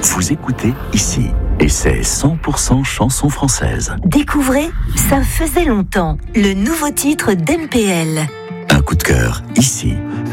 Vous écoutez ici, et c'est 100% chanson française. Découvrez Ça faisait longtemps, le nouveau titre d'MPL. Un coup de cœur ici.